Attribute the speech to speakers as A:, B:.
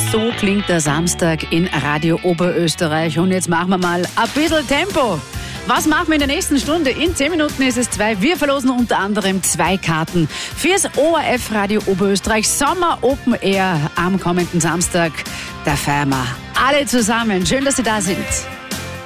A: So klingt der Samstag in Radio Oberösterreich. Und jetzt machen wir mal ein bisschen Tempo. Was machen wir in der nächsten Stunde? In 10 Minuten ist es 2. Wir verlosen unter anderem 2 Karten fürs ORF Radio Oberösterreich Sommer Open Air am kommenden Samstag. Da feiern wir alle zusammen. Schön, dass Sie da sind.